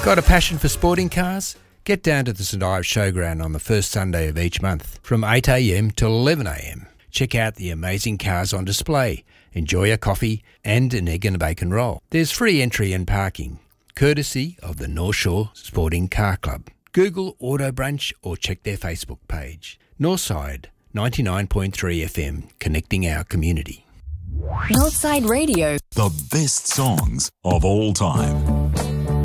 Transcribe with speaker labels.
Speaker 1: Got a passion for sporting cars? Get down to the St Ives Showground on the first Sunday of each month from 8am till 11am. Check out the amazing cars on display, enjoy a coffee and an egg and a bacon roll. There's free entry and parking, courtesy of the North Shore Sporting Car Club. Google Auto Brunch or check their Facebook page. Northside 99.3 FM, connecting our community.
Speaker 2: Northside Radio.
Speaker 3: The best songs of all time.